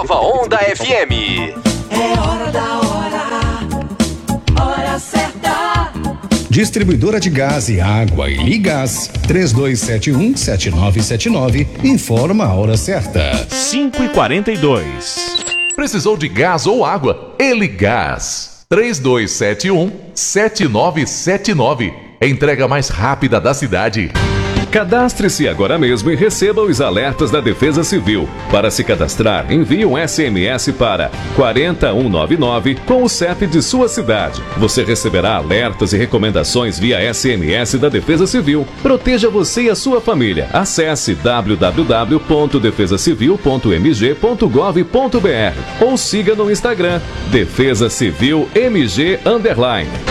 Nova Onda FM. É hora da hora certa. Distribuidora de gás e água e Ligás 3271-7979 informa a hora certa. 5h42. Precisou de gás ou água? Eligás 3271-7979. Entrega mais rápida da cidade. Cadastre-se agora mesmo e receba os alertas da Defesa Civil. Para se cadastrar, envie um SMS para 40199 com o CEP de sua cidade. Você receberá alertas e recomendações via SMS da Defesa Civil. Proteja você e a sua família. Acesse www.defesacivil.mg.gov.br ou siga no Instagram Defesa Civil MG_.